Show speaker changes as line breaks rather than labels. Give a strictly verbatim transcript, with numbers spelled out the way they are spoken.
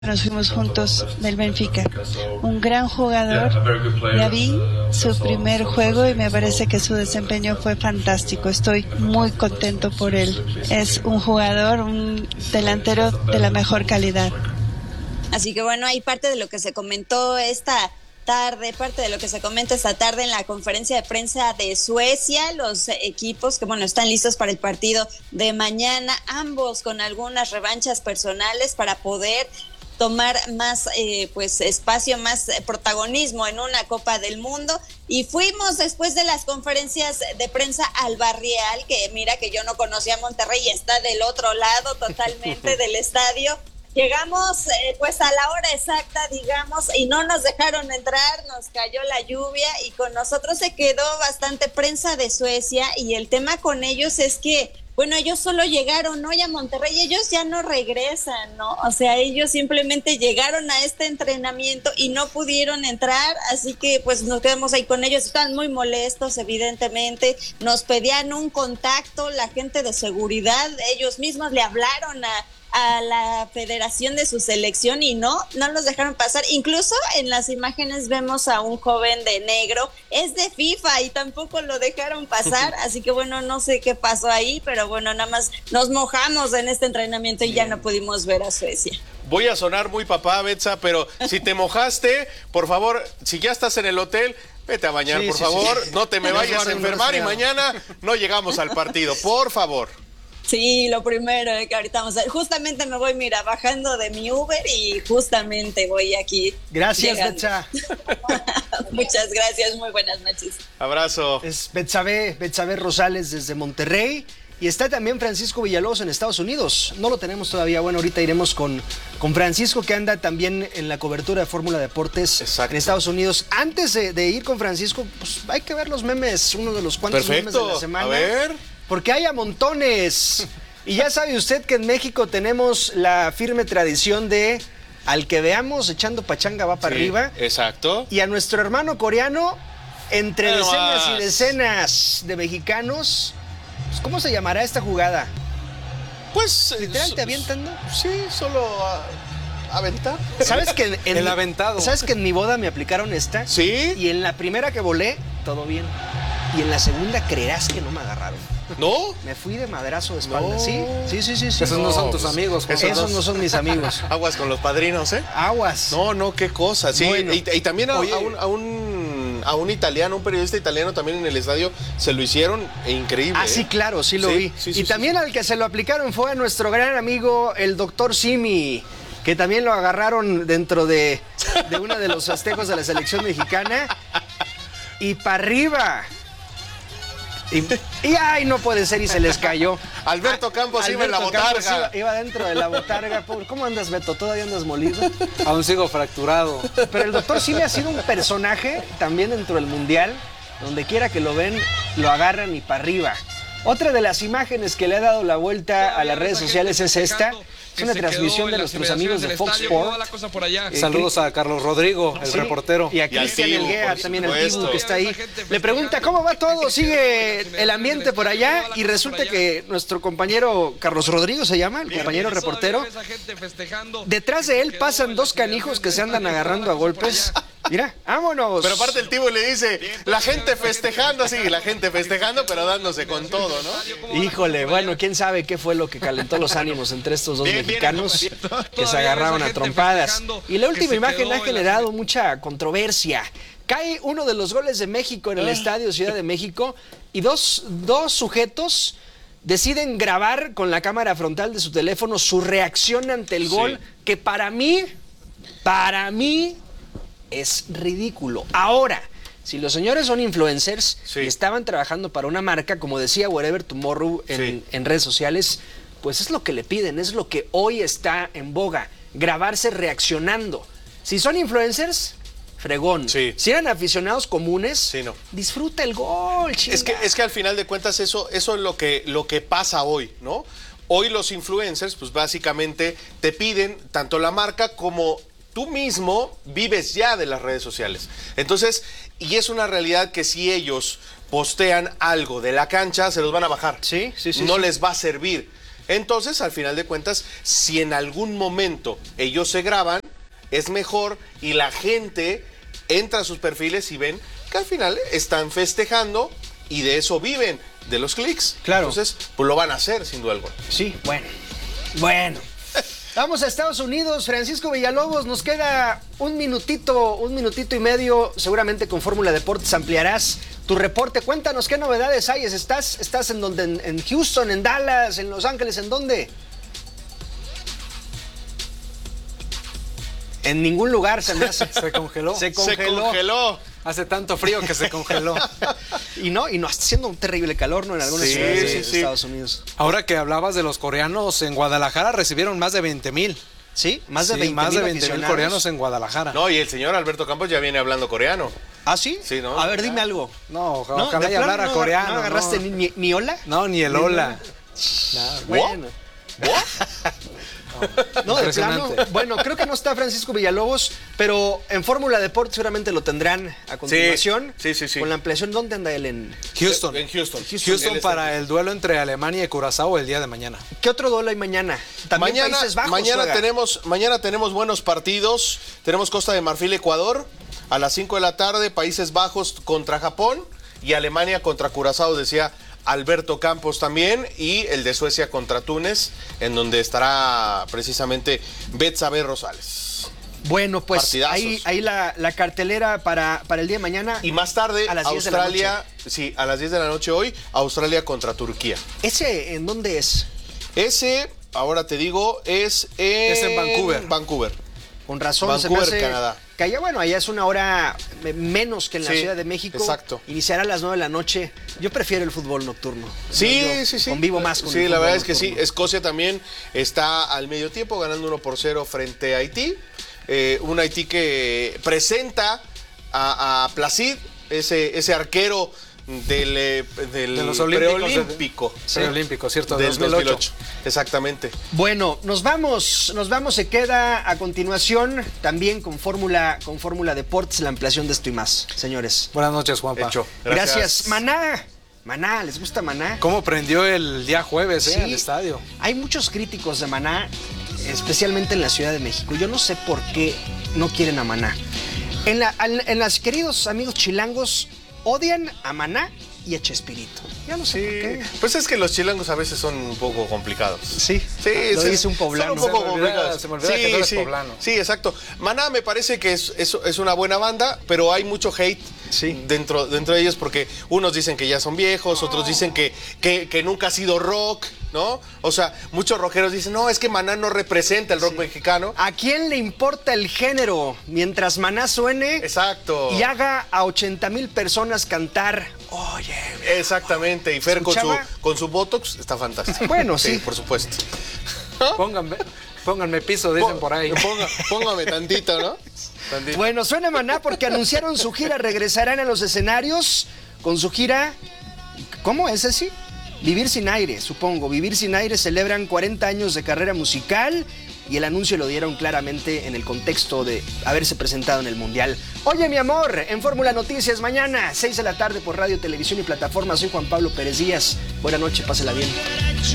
Nos fuimos juntos del Benfica. Un gran jugador. Ya vi su primer juego y me parece que su desempeño fue fantástico. Estoy muy contento por él. Es un jugador, un delantero de la mejor calidad.
Así que bueno, hay parte de lo que se comentó esta tarde, parte de lo que se comenta esta tarde en la conferencia de prensa de Suecia, los equipos que bueno están listos para el partido de mañana, ambos con algunas revanchas personales para poder tomar más eh, pues espacio, más eh, protagonismo en una Copa del Mundo. Y fuimos después de las conferencias de prensa al Barrial, que mira que yo no conocía Monterrey y está del otro lado totalmente del estadio. Llegamos eh, pues a la hora exacta, digamos, y no nos dejaron entrar, nos cayó la lluvia y con nosotros se quedó bastante prensa de Suecia, y el tema con ellos es que bueno, ellos solo llegaron hoy a Monterrey, ellos ya no regresan, ¿no? O sea, ellos simplemente llegaron a este entrenamiento y no pudieron entrar, así que pues nos quedamos ahí con ellos. Están muy molestos, evidentemente, nos pedían un contacto, la gente de seguridad, ellos mismos le hablaron a a la federación de su selección y no, no los dejaron pasar. Incluso en las imágenes vemos a un joven de negro, es de FIFA y tampoco lo dejaron pasar, así que bueno, no sé qué pasó ahí, pero bueno, nada más nos mojamos en este entrenamiento y ya no pudimos ver a Suecia.
Voy a sonar muy papá, Betsa, pero si te mojaste, por favor, si ya estás en el hotel, vete a bañar, sí, por sí, favor, sí. No te me vayas a enfermar y mañana no llegamos al partido, por favor.
Sí, lo primero eh, que ahorita vamos a... Justamente me voy, mira, bajando de mi Uber y justamente voy aquí.
Gracias, Betsa.
Muchas gracias, muy buenas noches.
Abrazo.
Es Betsabe, Betsabe Rosales desde Monterrey. Y está también Francisco Villalobos en Estados Unidos. No lo tenemos todavía. Bueno, ahorita iremos con, con Francisco, que anda también en la cobertura de Fórmula Deportes. Exacto. En Estados Unidos. Antes de, de ir con Francisco, pues hay que ver los memes, uno de los cuantos
Perfecto.
memes de la semana.
A ver...
Porque hay a montones. Y ya sabe usted que en México tenemos la firme tradición de al que veamos echando pachanga va para sí, arriba.
Exacto.
Y a nuestro hermano coreano, entre
Pero
decenas
más.
y decenas de mexicanos, pues, ¿cómo se llamará esta jugada?
Pues...
¿Literal te avientan, no?
Sí, solo a, aventar.
¿Sabes que en, en
el
mi,
aventado.
¿Sabes que en mi boda me aplicaron esta?
Sí.
Y en la primera que volé, todo bien. Y en la segunda, creerás que no me agarraron.
¿No?
Me fui de madrazo de espalda,
no.
¿sí? Sí, sí, sí, sí.
Esos no, no son tus amigos,
Esos, esos no son mis amigos.
Aguas con los padrinos, ¿eh?
Aguas.
No, no, qué cosa. Sí, bueno. y, y también a,
Oye,
a, un, a, un, a un italiano, un periodista italiano también en el estadio, se lo hicieron e increíble.
Ah, sí, claro, sí lo
sí,
vi.
Sí, sí,
y
sí,
también
sí.
al que se lo aplicaron fue a nuestro gran amigo, el doctor Simi, que también lo agarraron dentro de, de uno de los festejos de la selección mexicana. Y para arriba... Y, y ay, no puede ser, y se les cayó.
Alberto Campos
Alberto
iba en la botarga.
Iba, iba dentro de la botarga. ¿Cómo andas, Beto? ¿Todavía andas molido?
Aún sigo fracturado.
Pero el doctor Simi ha sido un personaje también dentro del Mundial. Donde quiera que lo ven, lo agarran y para arriba. Otra de las imágenes que le ha dado la vuelta a las redes sociales es esta. Es una transmisión de nuestros amigos de Fox Sports.
Eh, Saludos a Carlos Rodrigo, el sí, reportero.
Y a Cristian Elguea, también el Tibu, que está ahí. Le pregunta, ¿cómo va todo? ¿Sigue el ambiente por allá? Y resulta que nuestro compañero Carlos Rodrigo se llama, el compañero reportero. Detrás de él pasan dos canijos que se andan agarrando a golpes. Mira, vámonos.
Pero aparte el Tibu le dice, la gente festejando, sí, la gente festejando, pero dándose con todo, ¿no?
Híjole, bueno, quién sabe qué fue lo que calentó los ánimos entre estos dos bien, mexicanos bien, que se agarraron a trompadas. Y la última imagen ha generado mucha controversia. Cae uno de los goles de México en el estadio Ciudad de México y dos, dos sujetos deciden grabar con la cámara frontal de su teléfono su reacción ante el gol, sí. que para mí, para mí... es ridículo. Ahora, si los señores son influencers sí. y estaban trabajando para una marca, como decía Wherever Tomorrow en, sí. en redes sociales, pues es lo que le piden, es lo que hoy está en boga, grabarse reaccionando. Si son influencers, fregón.
Sí.
Si eran aficionados comunes,
sí, no.
disfruta el gol, chinga.
Es que, es que al final de cuentas eso, eso es lo que, lo que pasa hoy, ¿no? Hoy los influencers, pues básicamente te piden tanto la marca como tú mismo vives ya de las redes sociales. Entonces, y es una realidad que si ellos postean algo de la cancha, se los van a bajar.
Sí, sí, sí.
No
sí.
les va a servir. Entonces, al final de cuentas, si en algún momento ellos se graban, es mejor y la gente entra a sus perfiles y ven que al final están festejando y de eso viven, de los clics.
Claro.
Entonces, pues lo van a hacer, sin duda alguna.
Sí, bueno. Bueno. Vamos a Estados Unidos. Francisco Villalobos, nos queda un minutito, un minutito y medio. Seguramente con Fórmula Deportes ampliarás tu reporte. Cuéntanos qué novedades hay. ¿Estás, estás en donde? En, en Houston, en Dallas, en Los Ángeles, ¿en dónde? En ningún lugar se me hace.
Se congeló.
Se congeló.
Se congeló.
Hace tanto frío que se congeló.
Y no, y no, está haciendo un terrible calor, ¿no? En algunas
Sí,
ciudades
sí,
de
sí.
Estados Unidos.
Ahora que hablabas de los coreanos, en Guadalajara recibieron más de veinte mil.
¿Sí? Más de
Sí,
veinte
más de
mil
veinte mil
aficionados.
coreanos en Guadalajara.
No, y el señor Alberto Campos ya viene hablando coreano.
¿Ah, sí?
Sí, ¿no?
A ver, dime algo.
No,
¿No?
ojalá
¿De
y
plano
hablara
no,
coreano.
¿No agarraste
no.
ni, ni, ni hola?
No, ni el
Ni
hola.
nada. Bueno. No, de plano.
Impresionante.
Bueno, creo que no está Francisco Villalobos, pero en Fórmula Deportes seguramente lo tendrán a continuación.
Sí, sí, sí.
Con la ampliación, ¿dónde anda él? En...
Houston.
En Houston.
Houston,
Él está
para
en
el duelo entre Alemania y Curazao el día de mañana.
¿Qué otro duelo hay mañana? También
Mañana,
Países Bajos
mañana
juega.
tenemos, mañana tenemos buenos partidos. Tenemos Costa de Marfil, Ecuador, a las cinco de la tarde, Países Bajos contra Japón y Alemania contra Curazao, decía Alberto Campos también, y el de Suecia contra Túnez, en donde estará precisamente Betsabe Rosales.
Bueno, pues
Partidazos.
ahí, ahí la, la cartelera para, para el día de mañana.
Y más tarde,
A las diez de la
Australia, sí, a las diez de la noche hoy, Australia contra Turquía.
¿Ese en dónde es?
Ese, ahora te digo, es en,
Es en Vancouver.
Vancouver.
Con razón,
Vancouver,
se me hace
Canadá.
que allá, bueno, allá es una hora menos que en la
Sí,
Ciudad de México.
exacto.
Iniciará a las nueve de la noche. Yo prefiero el fútbol nocturno.
Sí,
Yo
sí, sí.
Convivo más con
Sí,
el
la
fútbol
verdad es que sí.
nocturno.
Escocia también está al medio tiempo ganando uno por cero frente a Haití. Eh, un Haití que presenta a, a Placid, ese, ese arquero del, eh, del
De los olímpicos.
preolímpico.
Sí. Preolímpico, cierto,
Del
dos mil ocho.
Exactamente.
Bueno, nos vamos, nos vamos, se queda a continuación también con Fórmula con Fórmula Deportes, la ampliación de esto y más, señores.
Buenas noches, Juanpa.
Hecho.
Gracias.
Gracias.
Maná, Maná, ¿les gusta Maná?
¿Cómo prendió el día jueves eh,
Sí.
al estadio?
Hay muchos críticos de Maná, especialmente en la Ciudad de México. Yo no sé por qué no quieren a Maná. En, la, en, en las queridos amigos chilangos odian a Maná y a Chespirito. Yo no sé por qué.
Pues es que los chilangos a veces son un poco complicados.
Sí,
Sí,
lo
sí,
dice un poblano.
Son un poco
Se me olvida-
complicados.
se me olvida que tú eres poblano.
Sí, exacto. Maná me parece que es, es, es una buena banda, pero hay mucho hate
Sí.
dentro, dentro de ellos porque unos dicen que ya son viejos, otros dicen que, que, que nunca ha sido rock, ¿no? O sea, muchos rockeros dicen, no, es que Maná no representa el rock mexicano.
¿A quién le importa el género mientras Maná suene
Exacto.
y haga a ochenta mil personas cantar? Oye,
Exactamente. Y Fer con su,
¿Escuchaba?
con su Botox está fantástico.
Bueno, sí.
por supuesto.
Pónganme, pónganme piso, dicen por ahí.
Ponga- póngame tantito, ¿no? Tantito.
bueno, suena Maná porque anunciaron su gira, regresarán a los escenarios con su gira. ¿Cómo es así? Vivir sin aire, supongo. Vivir sin aire celebran cuarenta años de carrera musical y el anuncio lo dieron claramente en el contexto de haberse presentado en el Mundial. Oye, mi amor, en Fórmula Noticias mañana, seis de la tarde por radio, televisión y plataforma. Soy Juan Pablo Pérez Díaz. Buenas noches, pásela bien.